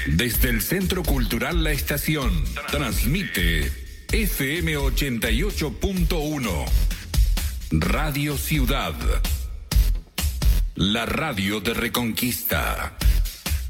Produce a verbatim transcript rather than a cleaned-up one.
Desde el Centro Cultural La Estación, transmite F M ochenta y ocho punto uno. Radio Ciudad. La radio de Reconquista.